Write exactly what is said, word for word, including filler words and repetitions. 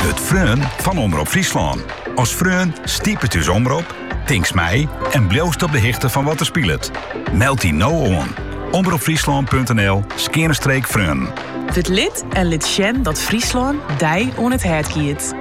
Het Freun van Omroep Friesland. Als Freun stiep het dus omroep, tinks mij en bloost op de hichte van wat er speelt. Meld die nou aan. omroepfriesland punt n l skerenstreek Freun. Word lid en lid sjen dat Friesland dij on het hart giet.